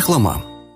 Reklama.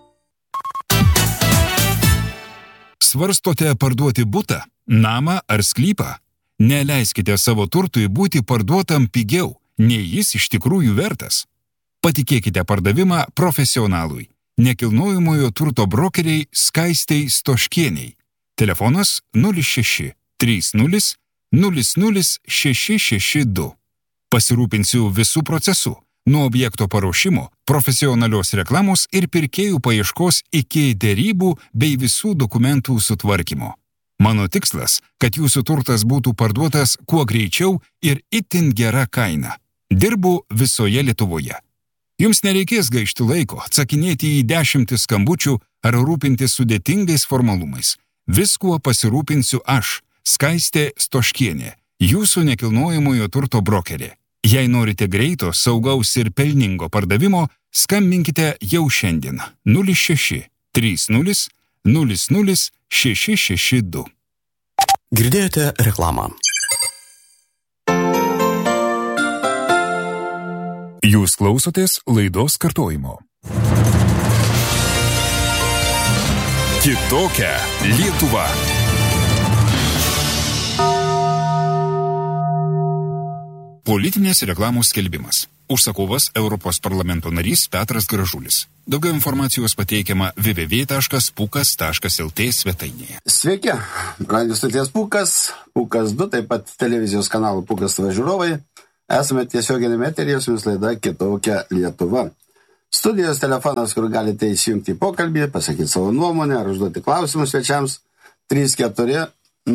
Svarstote parduoti butą, namą ar sklypą? Neleiskite savo turtui būti parduotam pigiau, nei jis iš tikrųjų vertas. Patikėkite pardavimą profesionalui, nekilnojamojo turto brokeriai Skaistei Stoškieniai. Telefonas 06 30 00 662. Pasirūpinsiu visų procesų, nuo objekto paruošimo, profesionalios reklamos ir pirkėjų paieškos iki derybų bei visų dokumentų sutvarkymo. Mano tikslas, kad jūsų turtas būtų parduotas kuo greičiau ir itin gera kaina. Dirbu visoje Lietuvoje. Jums nereikės gaišti laiko, atsakinėti į 10 skambučių ar rūpintis sudėtingais formalumais. Viskuo pasirūpinsiu aš, Skaistė Stoškienė, jūsų nekilnojamojo turto brokerė. Jei norite greito, saugaus ir pelningo pardavimo, skambinkite jau šiandien 06 30 00 662. Girdėjote reklamą. Jūs klausotės laidos kartojimo. Kitokia Lietuva. Politinės reklamos skelbimas. Užsakovas Europos parlamento narys Petras Gražulis. Daugiau informacijos pateikiama www.pukas.lt svetainėje. Sveiki, radio stoties Pukas, Pukas 2, taip pat televizijos kanalų Pukas TV žiūrovai. Esame tiesioginiame eteryje, su jums laida Kitokia Lietuva. Studijos telefonas, kur galite įsijungti į pokalbį, pasakyti savo nuomonę ar užduoti klausimus svečiams 34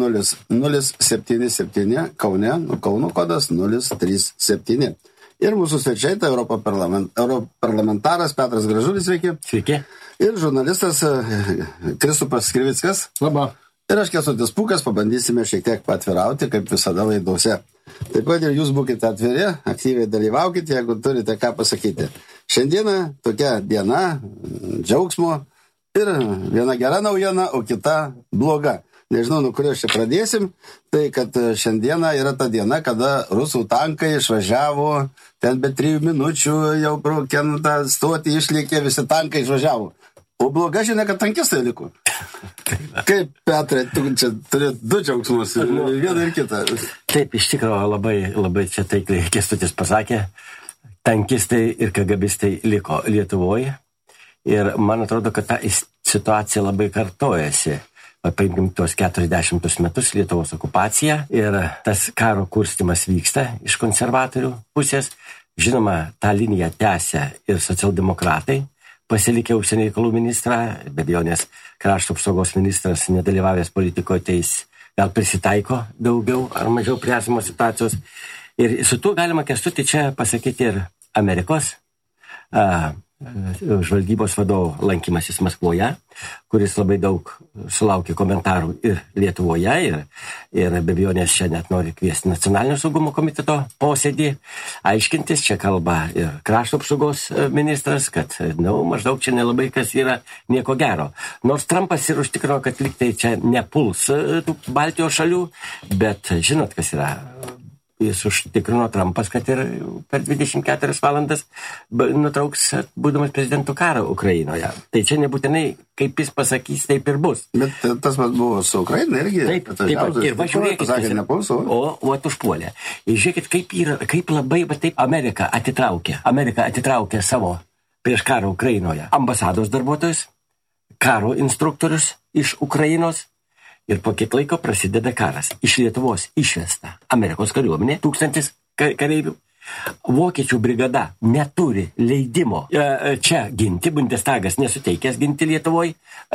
0077 Kaune, Kauno kodas 037. Ir mūsų svečiai, tai europarlamentaras Petras Gražulis, sveiki. Sveiki. Ir žurnalistas Kristupas Skrivickas. Labą. Ir aš Kęstutis Pūkas, pabandysime šiek tiek patvirauti, kaip visada laidose. Taip pat ir jūs būkite atviri, aktyviai dalyvaukite, jeigu turite ką pasakyti. Šiandieną tokia diena, džiaugsmo ir viena gera naujiena, o kita bloga. Nežinau, nuo kurio čia pradėsim, tai kad šiandieną yra ta diena, kada rusų tankai išvažiavo, ten be 3 minučių jau pro tą stotį išlėkė, visi tankai išvažiavo. O bloga žinia, kad tankistai liko. Kaip, Petrai, tu čia turi 2 džiaugsmus, vieną ir kitą. Taip, iš tikrųjų labai čia taikliai Kęstutis pasakė, tankistai ir KGBistai liko Lietuvoje. Ir man atrodo, kad ta situacija labai kartojasi. Paimkim tuos 40 metus Lietuvos okupaciją ir tas karo kurstimas vyksta iš konservatorių pusės. Žinoma, tą liniją tęsia ir socialdemokratai, pasilikę užsienio reikalų ministrą, be abejonės krašto apsaugos ministras nedalyvavęs politikoje, tai jis gal prisitaiko daugiau ar mažiau prie esamos situacijos. Ir su tuo galima Kęstutį čia pasakyti ir Amerikos žvalgybos vadovo lankymasis Maskvoje, kuris labai daug sulaukė komentarų ir Lietuvoje, ir be abejonės čia net nori kviesti Nacionalinio saugumo komiteto posėdį, aiškintis, čia kalba ir krašto apsaugos ministras, kad maždaug čia nelabai kas yra nieko gero. Nors Trumpas ir užtikrino, kad liktai čia nepuls tų Baltijos šalių, bet žinot, kas yra. Jis užtikrino Trumpas, kad ir per 24 valandas nutrauks būdamas prezidentų karą Ukrainoje. Tai čia nebūtinai, kaip jis pasakys, taip ir bus. Bet tas buvo su Ukraina irgi. Taip, ir važiuokit, o užpuolė. Ir žiūrėkit, kaip labai taip Amerika atitraukė savo prieš karą Ukrainoje ambasados darbuotojus, karo instruktorius iš Ukrainos. Ir po kiek laiko prasideda karas. Iš Lietuvos išvesta Amerikos kariuomenė, 1000 kareivių. Vokiečių brigada neturi leidimo čia ginti, Bundestagas nesuteikęs ginti Lietuvoje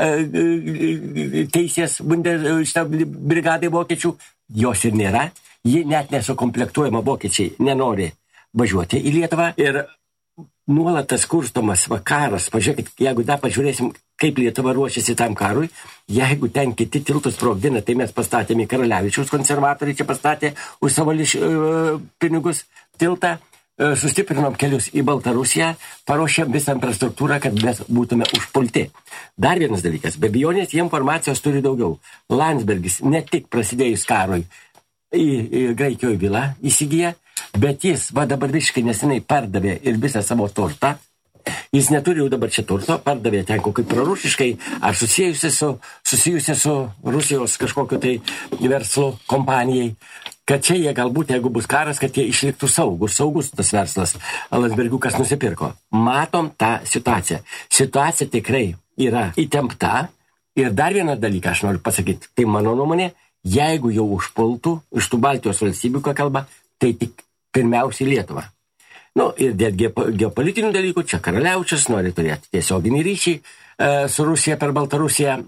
teisės brigadai vokiečių, jos ir nėra. Ji net nesukomplektuojama, vokiečiai nenori važiuoti į Lietuvą. Ir nuolat tas kurstomas karas, pažiūrėkit, jeigu dar pažiūrėsim, kaip Lietuva ruošiasi tam karui, jeigu ten kiti tiltus sprogdina, tai mes pastatėme Karalevičiaus, konservatoriai čia pastatė už savo pinigus tiltą, sustiprinom kelius į Baltarusiją, paruošėm visą infrastruktūrą, kad mes būtume užpulti. Dar vienas dalykas, be abejonės jie informacijos turi daugiau. Landsbergis ne tik prasidėjus karui į Graikijoje vilą įsigiję, bet jis dabar visiškai nesenai pardavė ir visą savo turtą Jis neturi jau dabar čia turto, pardavė ten kokį prorusiškai, ar susijusi su Rusijos kažkokiu tai verslo kompanijai, kad čia jie galbūt, jeigu bus karas, kad jie išliktų saugus tas verslas, Landsbergiukas nusipirko. Matom tą situaciją. Situacija tikrai yra įtempta. Ir dar vieną dalyką aš noriu pasakyti, tai mano nuomonė, jeigu jau užpultų iš tų Baltijos valstybių, ką kalba, tai tik pirmiausiai Lietuva. Ir dėl geopolitinių dalykų, čia Karaliaučius nori turėti tiesioginį ryšį su Rusija per Baltarusiją,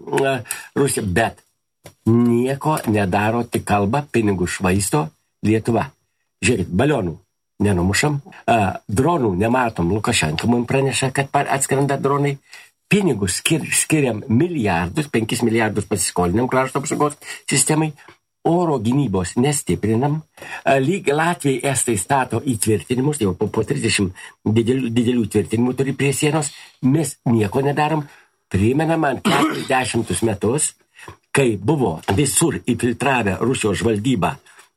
bet nieko nedaro, tik kalba, pinigų švaisto Lietuva. Žiūrėkit, balionų nenumušam, dronų nematom, Lukašenka mums praneša, kad atskrenda dronai, pinigus skiriam milijardus, 5 milijardus pasiskolinam krašto apsaugos sistemai, oro gynybos nestiprinam, lyg Latvijai Estai stato įtvirtinimus, jau po 30 didelių tvirtinimų turi prie sienos, mes nieko nedarom, primenam ant 40 metus, kai buvo visur įfiltravę Rusijos žvalgybą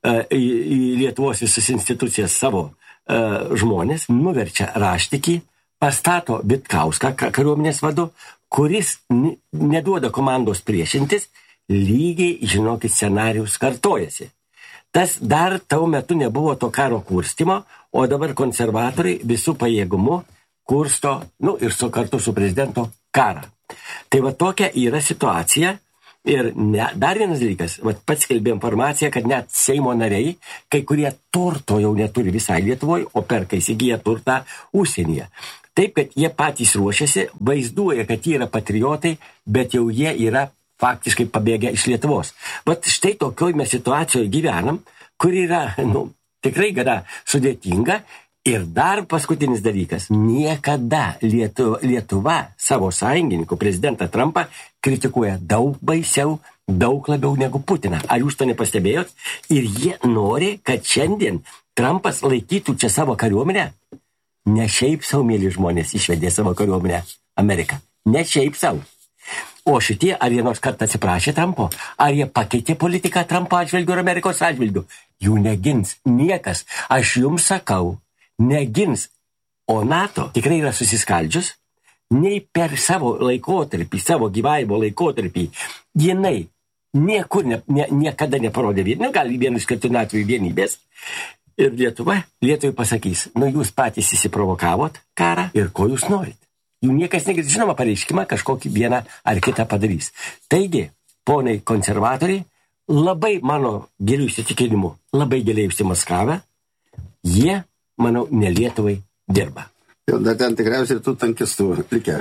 į Lietuvos visas institucijas savo žmonės, nuverčia Raštikį, pastato Vitkauską kariuomenės vadu, kuris neduoda komandos priešintis, lygiai, žinokit, scenarijus kartojasi. Tas dar tau metu nebuvo to karo kurstimo, o dabar konservatoriai visų pajėgumų kursto, ir kartu su prezidento karą. Tai va tokia yra situacija. Ir dar vienas dalykas, pats skelbė informaciją, kad net Seimo nariai, kai kurie turto jau neturi visai Lietuvoje, o perka įsigyja turtą užsienyje. Taip, kad jie patys ruošiasi, vaizduoja, kad jie yra patriotai, bet jau jie yra faktiškai pabėgę iš Lietuvos. Bet štai tokioj mes situacijoje gyvenam, kur yra, tikrai gana sudėtinga. Ir dar paskutinis dalykas, niekada Lietuva savo sąjungininkų prezidentą Trumpą kritikuoja daug baisiau, daug labiau negu Putiną. Ar jūs to nepastebėjot? Ir jie nori, kad šiandien Trumpas laikytų čia savo kariuomenę. Ne šiaip savo, mėly žmonės, išvedė savo kariuomenę Ameriką. Ne šiaip savo. O šitie, ar jie nors kartą atsiprašė Trumpo? Ar jie pakeitė politiką Trumpo atžvilgiu ir Amerikos atžvilgiu? Jų negins niekas. Aš jums sakau, negins, o NATO tikrai yra susiskaldžius, nei per savo laikotarpį, savo gyvavimo laikotarpį, jinai niekur niekada neparodė gal vienu išskirtiniu atveju vienybės. Ir Lietuvai pasakys, jūs patys įsiprovokavot karą ir ko jūs norit. Jų niekas negirdės, žinoma, pareiškimą kažkokį vieną ar kitą padarys. Taigi, ponai konservatoriai, labai mano gilių įsitikinimu, labai giliai užsimaskavę, jie, manau, ne Lietuvai dirba. Dar ten tikriausiai ir tų tankistų likę.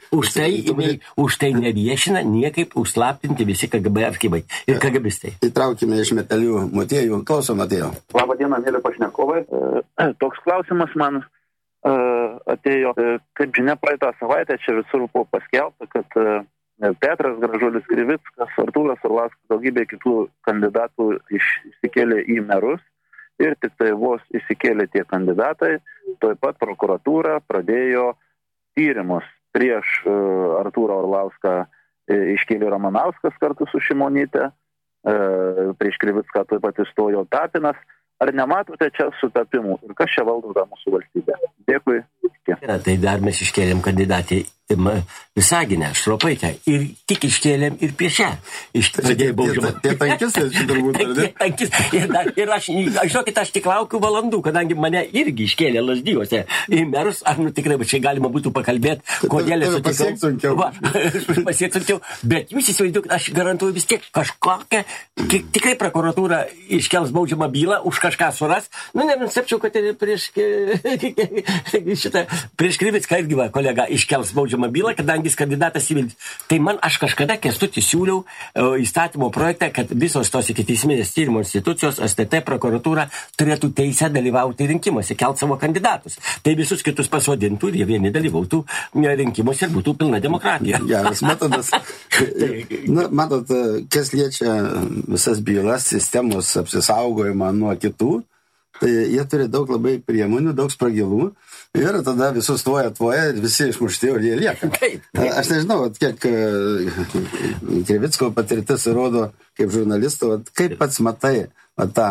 Už tai neviešina niekaip užslaptinti visi KGB archyvai ir KGBistai. Įtraukime iš metalių Motiejų. Klausom, Motiejų. Labą dieną, mėly pašnekovai. Toks klausimas man atėjo. Kaip žinia, praeitą savaitę čia visur buvo paskelbta, kad Petras Gražulis Krivickas, Artūras Orlauskas, daugybė kitų kandidatų išsikėlė į merus. Ir tik tai vos įsikėlė tie kandidatai, taip pat prokuratūra pradėjo tyrimus prieš Artūrą Orlauską, iškėlė Ramanauskas kartu su Šimonyte, prieš Krivicką taip pat įstojo Tapinas. Ar nematote čia sutapimų ir kas čia valdo tą mūsų valstybę? Dėkui. Tai dar mes iškėlėm kandidatį Visaginę, Šropaitę ir tik iškėlėm ir prieš ją. Tie tankistai čia turbūt. Ir aš, žinokit, aš tik laukiu valandų, kadangi mane irgi iškėlė Lazdijuose į merus, ar tikrai čia galima būtų pakalbėti, kodėl esu pasieksunkiau. Bet jūs įsivaizduokit, aš garantuoju vis tiek kažkokią, tikrai prokuratūra iškels baudžiamą bylą, už kažką suras. Nenustepčiau, kad prieš Krivicką irgi kolega iškels baudžiamą bylą, kadangi jis kandidatas į Vilnių. Tai aš kažkada Kęstutį siūliau įstatymo projektą, kad visos tos ikiteisminės tyrimo institucijos, STT, prokuratūra turėtų teisę dalyvauti rinkimuose, kelt savo kandidatus. Tai visus kitus pasodintų ir jie vieni dalyvautų rinkimuose ir būtų pilna demokratija. Geras metodas. Matot, kas liečia visas bylas, sistemos apsisaugojimą nuo kitų, tai jie turi daug labai priemonių, daug spragilų ir tada visus tvoja ir visi išmušti, ir jie lieka. Aš nežinau, kiek Krivicko patirtis rodo kaip žurnalisto, kaip pats matai tą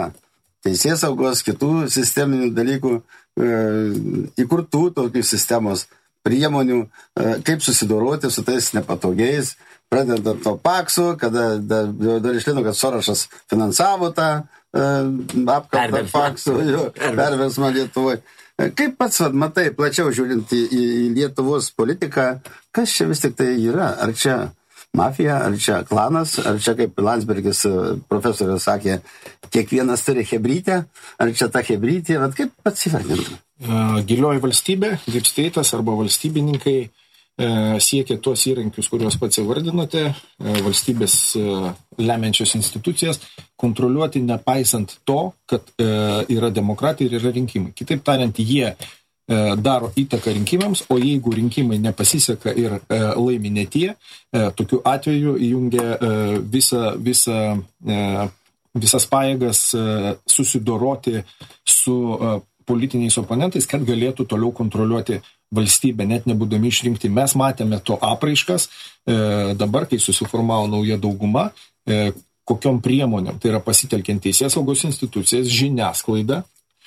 teisėsaugos, kitų sisteminių dalykų įkurtų tokių sistemos priemonių, kaip susidoroti su tais nepatogiais, pradedant to paksu, kada dar išlino, kad Sorošas finansavo tą apkaltą paksu, perversmą Lietuvoje. Kaip pats matai, plačiau žiūrint į Lietuvos politiką, kas čia vis tik tai yra? Ar čia mafija, ar čia klanas, ar čia, kaip Landsbergis profesorius sakė, kiekvienas turi hebrytę, ar čia ta hebrytė, kaip pats įvardintų? Gilioji valstybė, deep state'as arba valstybininkai siekia tuos įrankius, kuriuos pats įvardinote, valstybės lemiančios institucijas, kontroliuoti nepaisant to, kad yra demokratija ir yra rinkimai. Kitaip tariant, jie daro įtaką rinkimams, o jeigu rinkimai nepasiseka ir laimi ne tie, tokiu atveju įjungia visas pajėgas susidoroti su politiniais oponentais, kad galėtų toliau kontroliuoti valstybę, net nebūdami išrinkti. Mes matėme to apraiškas, dabar, kai susiformavo nauja dauguma, kokiom priemonėm, tai yra pasitelkiant teisėsaugos institucijas, žiniasklaidą,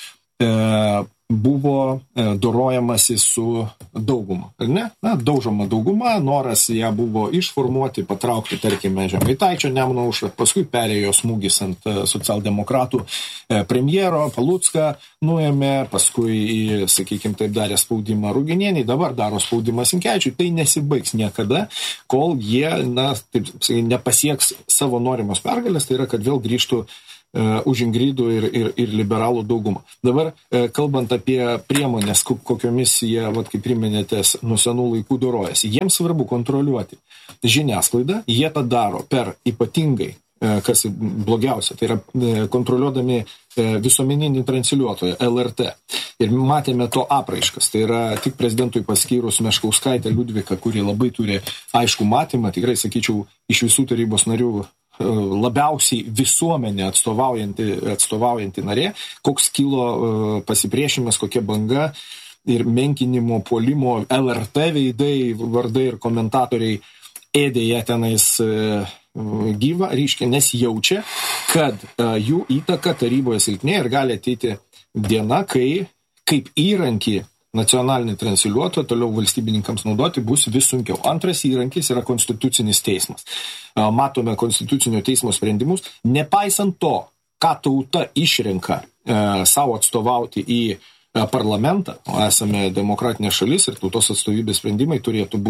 buvo dorojamasi su dauguma. Ne? Daužoma dauguma, noras ją buvo išformuoti, patraukti, tarkime, Žemaitaičio Nemuno aušrą, paskui perėjo smūgis ant socialdemokratų premjero, Palucką nuėmė, paskui, sakykime, taip darė spaudimą Ruginienei, dabar daro spaudimą Sinkevičiui. Tai nesibaigs niekada, kol jie nepasieks savo norimos pergalės, tai yra, kad vėl grįžtų už Ingridų ir liberalų daugumą. Dabar, kalbant apie priemonės, kokiomis jie, kaip priminėtės, nuo senų laikų dorojasi, jiems svarbu kontroliuoti žiniasklaidą, jie tą daro per ypatingai, kas blogiausia, tai yra kontroliuodami visuomeninį transliuotoją LRT. Ir matėme to apraiškas, tai yra tik prezidentui paskyrus Meškauskaitę Liudviką, kuri labai turi aišku matymą, tikrai sakyčiau, iš visų tarybos narių labiausiai visuomenė atstovaujanti narė, koks kilo pasipriešimas, kokia banga ir menkinimo, puolimo LRT veidai, vardai ir komentatoriai ėdė ją tenais gyvą, reiškia, nes jaučia, kad jų įtaka taryboje silpnėja ir gali ateiti diena, kai kaip įrankį nacionalinį transliuotoją toliau valstybininkams naudoti bus vis sunkiau. Antras įrankis yra konstitucinis teismas. Matome konstitucinio teismo sprendimus, nepaisant to, ką tauta išrenka savo atstovauti į parlamentą, esame demokratinė šalis ir tautos atstovybės sprendimai turėtų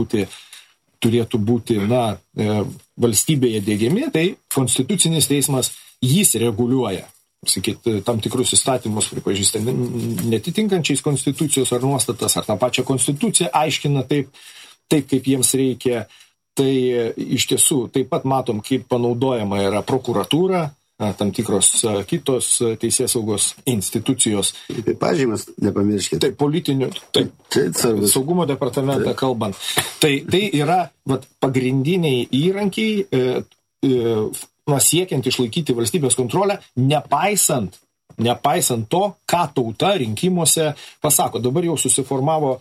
būti valstybėje diegiami, tai konstitucinis teismas jis reguliuoja tam tikrus įstatymus pripažįsta netitinkančiais konstitucijos ar nuostatas, ar tą pačią konstituciją aiškina taip, kaip jiems reikia. Tai iš tiesų taip pat matom, kaip panaudojama yra prokuratūra, tam tikros kitos teisėsaugos institucijos. Pažymas, nepamirškite. Tai politinių, saugumo departamentą kalbant. Tai yra pagrindiniai įrankiai, siekiant išlaikyti valstybės kontrolę, nepaisant to, ką tauta rinkimuose pasako. Dabar jau susiformavo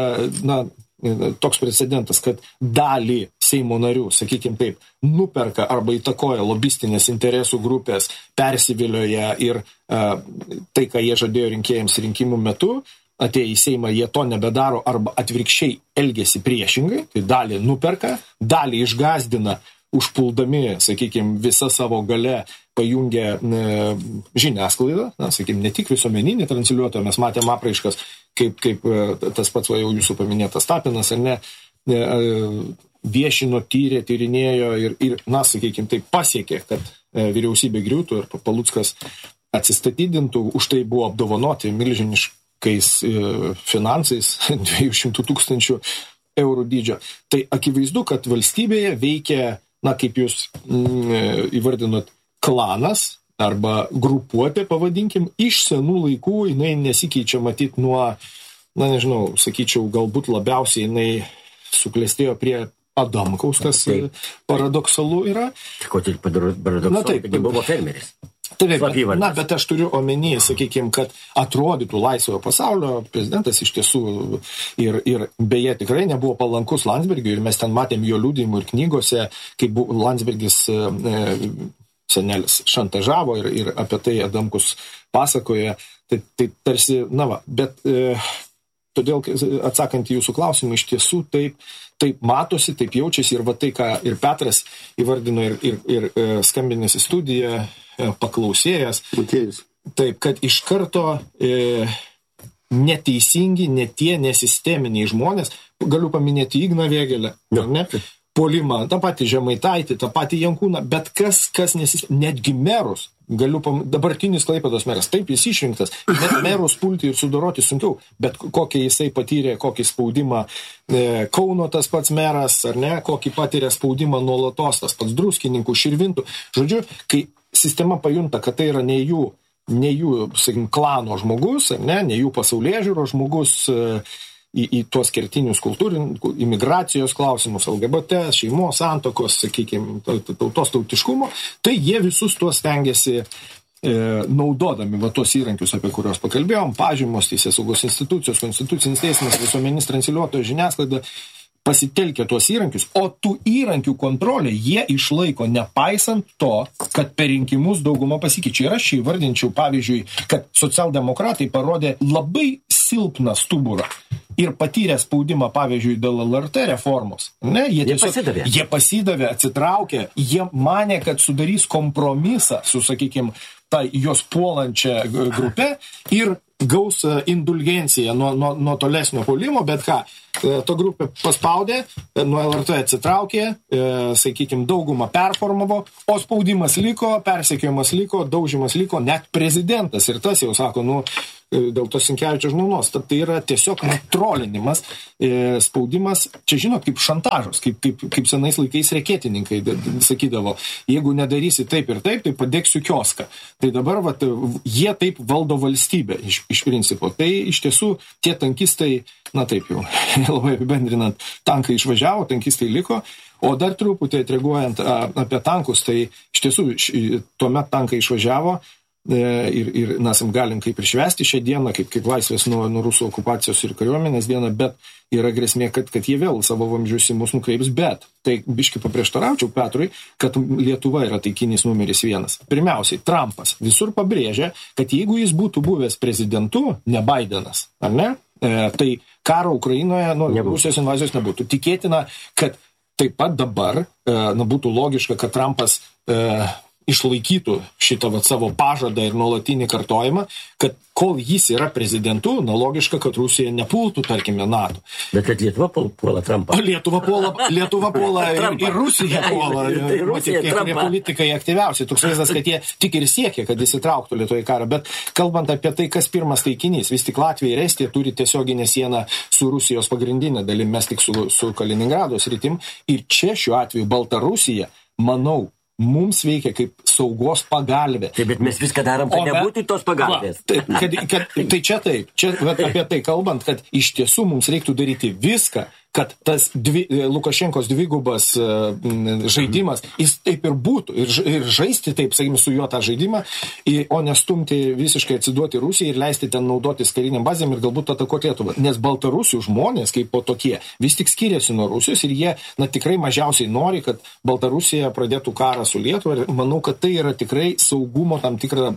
toks precedentas, kad dalį Seimo narių, sakykime taip, nuperka arba įtakoja lobistinės interesų grupės, persivilioja ir tai, ką jie žadėjo rinkėjams rinkimų metu, atėję į Seimą, jie to nebedaro arba atvirkščiai elgiasi priešingai, tai dalį nuperka, dalį išgazdina, užpuldami, sakykime, visą savo gale pajungia žiniasklaidą, sakykime, ne tik visuomeninį transliuotoją, mes matėm apraiškas, kaip tas pats jau jūsų paminėtas Tapinas, ar ne, viešino, tyrė, tyrinėjo ir sakykime, tai pasiekė, kad vyriausybė griūtų ir Paluckas atsistatydintų, už tai buvo apdovanoti milžiniškais finansais 200 000 eurų dydžio. Tai akivaizdu, kad valstybėje veikia kaip jūs įvardinot, klanas arba grupuotė, pavadinkim, iš senų laikų jinai nesikeičia matyt nuo, sakyčiau, galbūt labiausiai jinai suklestėjo prie Adamkaus, kas paradoksalu yra. Kodėl paradoksalu, kad buvo fermeris. Taip, bet aš turiu omeny, sakykime, kad atrodytų laisvojo pasaulio prezidentas iš tiesų ir beje tikrai nebuvo palankus Landsbergiui ir mes ten matėm jo liudijimų ir knygose, kaip Landsbergis senelis šantažavo ir apie tai Adamkus pasakoja, tai tarsi, bet todėl atsakant į jūsų klausimą, iš tiesų taip matosi, taip jaučiasi ir va tai, ką ir Petras įvardino ir skambinės į studiją, paklausėjas. Taip, kad iš karto neteisingi, netie nesisteminiai žmonės, galiu paminėti Igną Vėgėlę, ne? Polimą, tą patį Žemaitaitį, tą patį Jankūną, bet kas netgi merus, dabartinis Klaipėdos meras, taip jis išrinktas, net merus pulti ir sudoroti sunkiau, bet kokį jisai patyrė, kokį spaudimą Kauno tas pats meras, ar ne, kokį patyrė spaudimą nuolatos tas pats Druskininkų, Širvintų. Žodžiu, kai sistema pajunta, kad tai yra ne jų, sakykim, klano žmogus, ar ne jų pasaulėžiūros žmogus, į tuos kertinius imigracijos klausimus, LGBT, šeimos, santokos, sakykime, tautos tautiškumo, tai jie visus tuos stengiasi naudodami tuos įrankius, apie kuriuos pakalbėjom, pažymos, teisėsaugos institucijos, konstitucinis teismas, visuomeninis transliuotojas, žiniasklaida, pasitelkia tuos įrankius, o tų įrankių kontrolę jie išlaiko nepaisant to, kad per rinkimus dauguma pasikeičia. Ir aš įvardinčiau, pavyzdžiui, kad socialdemokratai parodė labai silpną stuburą ir patyrė spaudimą, pavyzdžiui, dėl LRT reformos. Ne, jie pasidavė, atsitraukė, jie manė, kad sudarys kompromisą su, sakykime, tą jos puolančią grupę ir gaus indulgenciją nuo tolesnio puolimo, bet ką, to grupė paspaudė, nuo LRT atsitraukė, sakykime, daugumą performavo, o spaudimas liko, persekiojimas liko, daužimas liko, net prezidentas ir tas jau sako, dėl to Sinkevičiaus žmonos, tai yra tiesiog trolinimas, spaudimas, čia žinot, kaip šantažas, kaip senais laikais reketininkai sakydavo, jeigu nedarysi taip ir taip, tai padėksiu kioską. Tai dabar jie taip valdo valstybę iš principo. Tai iš tiesų tie tankistai, na taip jau, labai apibendrinant, tankai išvažiavo, tankistai liko, o dar truputį atreaguojant apie tankus, tai iš tiesų tuomet tankai išvažiavo, ir mes galim kaip ir švęsti šią dieną, kaip laisvės nuo rusų okupacijos ir kariuomenės dieną, bet yra grėsmė, kad jie vėl savo vamzdžius į mus nukreips, bet tai biški paprieštaraučiau Petrui, kad Lietuva yra taikinys numeris 1. Pirmiausiai, Trumpas visur pabrėžia, kad jeigu jis būtų buvęs prezidentu, ne Bidenas, ar ne, tai karo Ukrainoje Rusijos invazijos nebūtų. Tikėtina, kad taip pat dabar būtų logiška, kad Trumpas išlaikytų šitą savo pažadą ir nuolatinį kartojimą, kad kol jis yra prezidentu, logiška, kad Rusija nepultų, tarkime, NATO. Bet kad Lietuva puola Trumpą. Lietuva puola ir Rusija puola. Tai Rusija Trumpą. Politikai aktyviausiai. Toks vaizdas, kad jie tik ir siekia, kad įsitrauktų Lietuvoje į karą. Bet kalbant apie tai, kas pirmas taikinys, vis tik Latvija ir Estija turi tiesioginę sieną su Rusijos pagrindinė dalim, mes tik su Kaliningrado sritim. Ir čia šiuo atveju Baltarusija, manau, mums veikia kaip saugos pagalbė. Taip, bet mes viską darom, kad nebūtų tos pagalbės. Tai čia taip. Čia apie tai kalbant, kad iš tiesų mums reiktų daryti viską, kad tas Lukašenkos dvigubas žaidimas, jis taip ir būtų. Ir žaisti taip, sakykime, su juo tą žaidimą, o nestumti visiškai atsiduoti Rusijai ir leisti ten naudotis kariniam bazėm ir galbūt atakuoti Lietuvą. Nes Baltarusių žmonės, kaip po tokie, vis tik skiriasi nuo Rusijos ir jie tikrai mažiausiai nori, kad Baltarusija pradėtų karą su Lietuva. Ir manau, kad tai yra tikrai saugumo tam tikra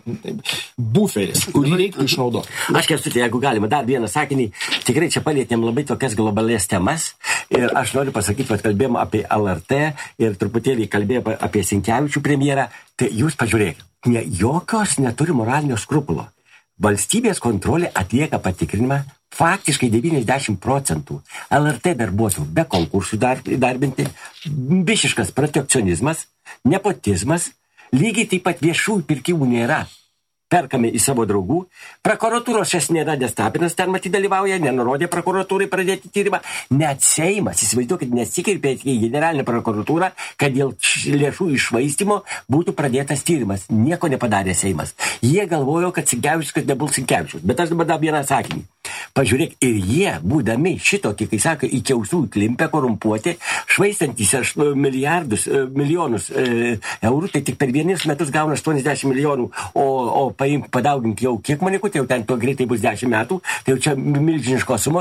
buferis, kurį reiktų išnaudoti. Aš Kęstuti, jeigu galima, dar vieną sakinį. Tikrai čia palietėm labai tokias globalės temas. Ir aš noriu pasakyti, kad kalbėjom apie LRT ir truputėlį kalbėjom apie Sinkevičių premjerą. Tai jūs pažiūrėkite, jokios neturi moralinio skrupulo. Valstybės kontrolė atlieka patikrinimą faktiškai 90%. LRT darbuotojų be konkursų darbinti, bišiškas protekcionizmas, nepotizmas, lygiai taip pat viešųjų pirkimų nėra. Perkame į savo draugų. Prokuratūros šias nėra, nes Tapinas ten matyti dalyvauja, nenurodė prokuratūrai pradėti tyrimą. Net Seimas, įsivaizduokit, nesikreipė į generalinę prokuratūrą, kad dėl lėšų iššvaistymo būtų pradėtas tyrimas. Nieko nepadarė Seimas. Jie galvojo, kad Sinkevičius, kad nebus Sinkevičius. Bet aš dabar dar vieną sakinį. Pažiūrėk, ir jie, būdami šitokį, kai sako, į kiausų įklimpę, korumpuoti, švaistantys milijonus eurų, tai tik per vienus metus gauna 80 milijonų, o padaugink jau kiek manikų, tai jau ten to greitai bus 10 metų, tai jau čia milžiniškos sumos.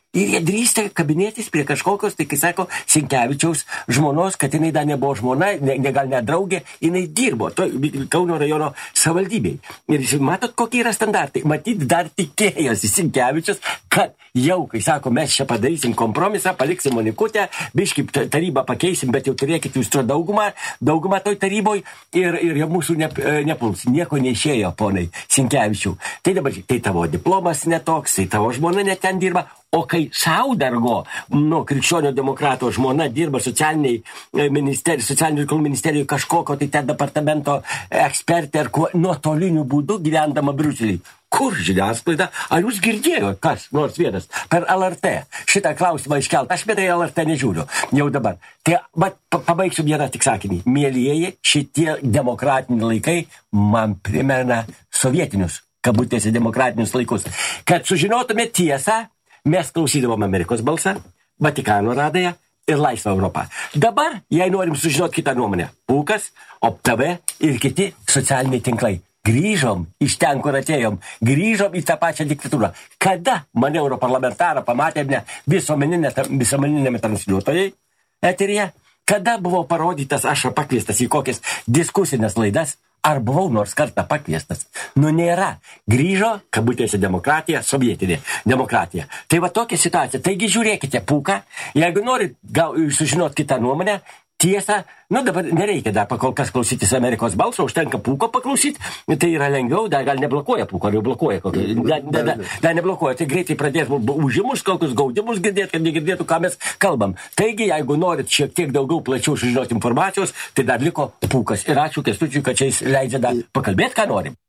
Ir jie drįsta kabinėtis prie kažkokios, tai kai sako, Sinkevičiaus žmonos, kad jinai dar nebuvo žmona, gal net draugė, jinai dirbo Kauno rajono savivaldybėj. Ir matot, kokie yra standartai. Matyt, dar tikėjosi Sinkevičius, kad jau, kai sako, mes čia padarysim kompromisą, paliksim Monikutę, biškį tarybą pakeisim, bet jau turėkit jūs to daugumą toj taryboj ir jau mūsų nepuls. Nieko neišėjo, ponai Sinkevičių. Tai dabar, tai tavo diplomas netoks, tai tavo žmona net ten dirba. O kai Saudargo, krikščionio demokrato žmona dirba socialinių reikalų ministerijoje kažkokio, tai ten departamento ekspertė ar nuotoliniu būdu gyvendama Briuselį. Kur žiniasklaida? Ar jūs girdėjo, kas nors vienas per LRT šitą klausimą iškelt? Aš betai LRT nežiūriu jau dabar. Tai pabaigsiu vieną tik sakinį. Mielieji, šitie demokratiniai laikai man primena sovietinius, kabutėse demokratinius laikus. Kad sužinotume tiesą, mes klausydavom Amerikos balsą, Vatikano radąją ir Laisvą Europą. Dabar, jei norim sužinoti kitą nuomonę, Pūkas, OPTV ir kiti socialiniai tinklai. Grįžom iš ten, kur atėjom. Grįžom į tą pačią diktatūrą. Kada mane europarlamentarą pamatėme visuomeninėme transliuotojai eteryje? Kada buvo parodytas aš pakviestas į kokias diskusinės laidas? Ar buvau nors kartą pakviestas? Nėra. Grįžo, kabutėse demokratija, sovietinė demokratija. Tai va tokia situacija. Taigi žiūrėkite Pūką, jeigu norit sužinoti kitą nuomonę, tiesą, dabar nereikia dar pakol kas klausytis Amerikos balso, užtenka Pūko paklausyti, tai yra lengviau, dar gal neblokuoja Pūko, ar jau blokuoja kokį. Dar neblokuoja, tai greitai pradės užimus, kokius gaudimus girdėti, kad negirdėtų, ką mes kalbam. Taigi, jeigu norit šiek tiek daugiau plačiau sužinoti informacijos, tai dar liko Pūkas. Ir ačiū Kęstučiui, kad čia jis leidžia dar pakalbėti, ką norim.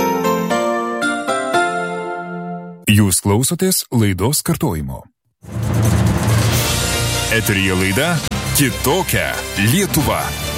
Jūs klausotės laidos kartojimo. Eteryje laida Kitokia Lietuva.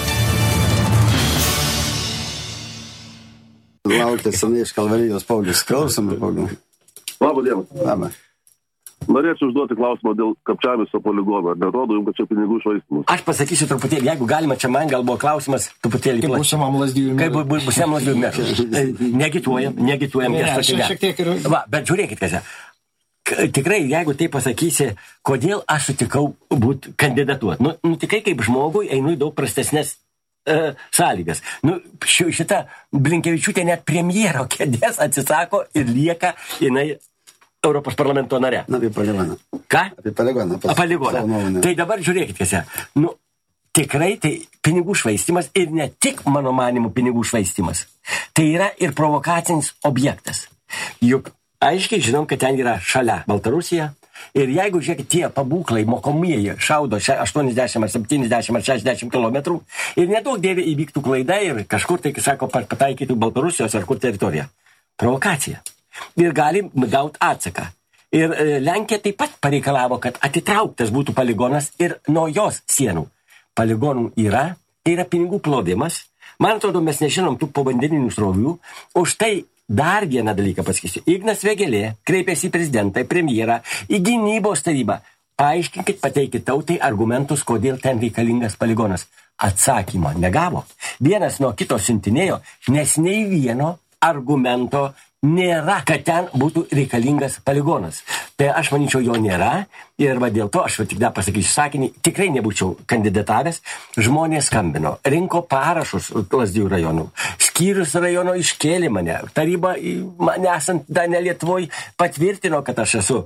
Laukia senai iš Kalvarijos Paulius. Klausome, Paulius. Labą dieną. Labą. Norėčiau užduoti klausimą dėl Kapčiamiesto poligono. Nerodo jums, kad čia pinigų švaistymas. Aš pasakysiu truputėlį, jeigu galima, čia man gal buvo klausimas truputėlį. Kaip būsimam Lazdijų merui. Kaip būsimam Lazdijų merui. Negituojam. Šiek tiek ir... Va, bet žiūrėkit, kas tikrai, jeigu tai pasakysi, kodėl aš sutikau būti kandidatuoti. Tikrai kaip žmogui einu į daug prastesnės sąlygas. Šita Blinkevičiūtė net premjero kėdės atsisako ir lieka jinai Europos parlamento nare. Apie poligoną. Ką? Apie poligoną. Poligoną. Tai dabar žiūrėkit, kas tikrai tai pinigų švaistymas ir ne tik, mano manimu, pinigų švaistymas. Tai yra ir provokacinis objektas. Juk aiškiai žinom, kad ten yra šalia Baltarusija ir jeigu, žiūrėkit, tie pabūklai mokomieji šaudo 80 ar 70 ar 60 km ir nedaug dėvė įvyktų klaida ir kažkur tai, sako, pataikytų Baltarusijos ar kur teritorija. Provokacija. Ir galim gauti atsaką. Ir Lenkija taip pat pareikalavo, kad atitrauktas būtų poligonas ir nuo jos sienų. Poligonų yra, tai yra pinigų plovimas. Man atrodo, mes nežinom tų povandeninių srovių. Už tai dar vieną dalyką pasakysiu. Ignas Vėgėlė kreipėsi į prezidentą, į premjerą, į gynybos tarybą. Paaiškinkit, pateikit tautai argumentus, kodėl ten reikalingas poligonas. Atsakymo negavo. Vienas nuo kito siuntinėjo, nes nei vieno argumento nėra, kad ten būtų reikalingas poligonas. Tai aš manyčiau, jo nėra ir dėl to aš tik dar pasakysiu sakinį, tikrai nebūčiau kandidatavęs. Žmonės skambino, rinko parašus Lazdijų rajonų, skyrius rajono iškėlė mane, taryba mane esant dar ne Lietuvoj patvirtino, kad aš esu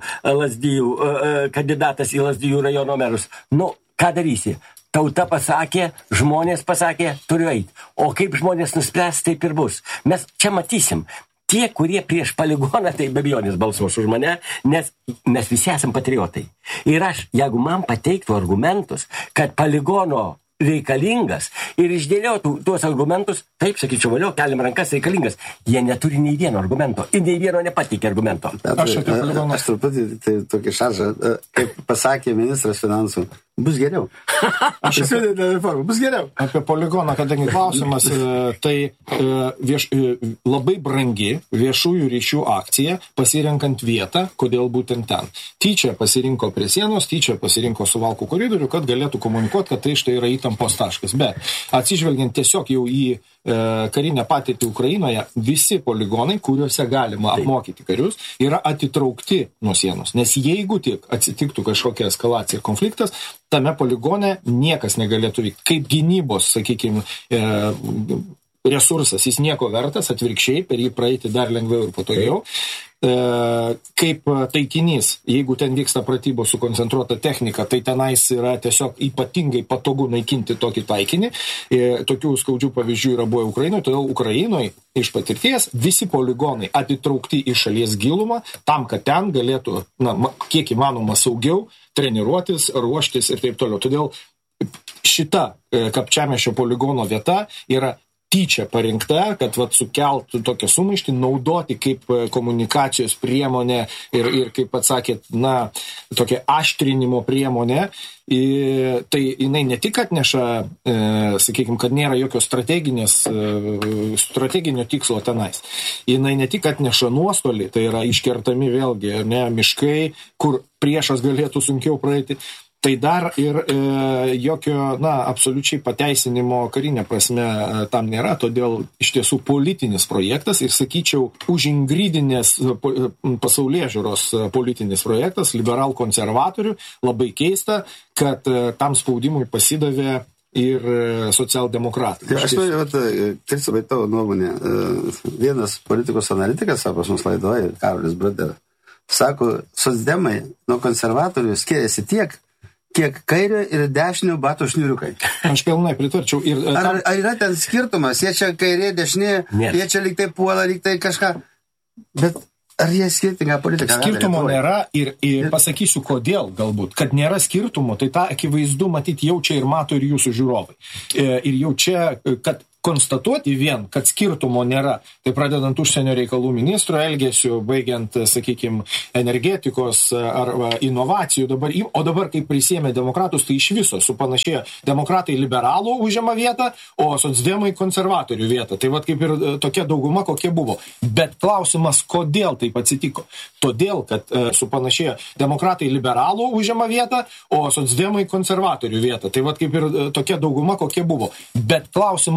kandidatas į Lazdijų rajono merus. Ką darysi? Tauta pasakė, žmonės pasakė, turiu eiti. O kaip žmonės nuspręs, taip ir bus. Mes čia matysim. Tie, kurie prieš poligoną, tai be abejonės balsuos už mane, nes mes visi esam patriotai. Ir aš, jeigu man pateiktų argumentus, kad poligono reikalingas ir išdėliotų tuos argumentus, taip, sakyčiau, valio, keliam rankas reikalingas. Jie neturi nei vieno argumento ir nei vieno nepateikė argumento. Aš truputį tai tokį šaržą, kaip pasakė ministras finansų, bus geriau. Bus geriau. Apie poligoną, kadangi klausimas, tai labai brangi viešųjų ryšių akcija, pasirenkant vietą, kodėl būtent ten. Tyčia pasirinko prie sienos, tyčia pasirinko Suvalkų koridorių, kad galėtų komunikuoti, kad tai štai yra įtampos taškas. Bet atsižvelgiant tiesiog jau į karinę patirtį Ukrainoje, visi poligonai, kuriuose galima apmokyti karius, yra atitraukti nuo sienos. Nes jeigu tik atsitiktų kažkokia eskalacija ir konfliktas, tame poligone niekas negalėtų vykti. Kaip gynybos, sakykime, resursas, jis nieko vertas, atvirkščiai, per jį praeiti dar lengviau ir patogiau. Kaip taikinys, jeigu ten vyksta pratybos su koncentruota technika, tai tenais yra tiesiog ypatingai patogu naikinti tokį taikinį. Tokių skaudžių pavyzdžių yra buvę Ukrainoje, todėl Ukrainoje iš patirties visi poligonai atitraukti į šalies gilumą, tam, kad ten galėtų, kiek įmanoma saugiau treniruotis, ruoštis ir taip toliau. Todėl šita Kapčiamiesčio poligono vieta yra tyčia parinkta, kad sukeltų tokią sumaištį, naudoti kaip komunikacijos priemonę ir kaip pats sakėt, tokia aštrinimo priemonė. Tai jinai ne tik atneša, sakykime, kad nėra jokio strateginio tikslo tenais. Jinai ne tik atneša nuostolį, tai yra iškertami vėlgi miškai, kur priešas galėtų sunkiau praeiti. Tai dar ir jokio, absoliučiai pateisinimo karinė prasme tam nėra, todėl iš tiesų politinis projektas ir, sakyčiau, užingrydinės pasaulėžiūros politinis projektas, liberal-konservatorių, labai keista, kad tam spaudimui pasidavė ir socialdemokratai. Aš noriu, Kristupai, tavo nuomonė. Vienas politikos analitikas, pas mus laidoje, Karolis Brader, sako, socdemai nuo konservatorių skiriasi tiek, kiek kairio ir dešinio batų šniuriukai. Aš pilnai pritarčiau. Ar yra ten skirtumas? Jie čia kairė, dešinė, jie čia lyg tai puola, lyg tai kažką. Bet ar jie skirtingą politiką? Skirtumo nėra ir pasakysiu kodėl galbūt. Kad nėra skirtumo, tai tą akivaizdu matyti jaučia ir mato ir jūsų žiūrovai. Ir jau čia, kad konstatuoti vien, kad skirtumo nėra, tai pradedant užsienio reikalų ministro elgesiu, baigiant, sakykime, energetikos ar inovacijų, o dabar, kai prisėmė demokratus, tai iš viso supanašėjo demokratai liberalų užima vietą, o socdemai konservatorių vietą. Tai kaip ir tokia dauguma, kokie buvo. Bet klausimas, kodėl taip atsitiko? Todėl, kad supanašėjo demokratai liberalų užima vietą, o socdemai konservatorių vietą. Tai kaip ir tokia dauguma, kokie buvo. Bet klausimas,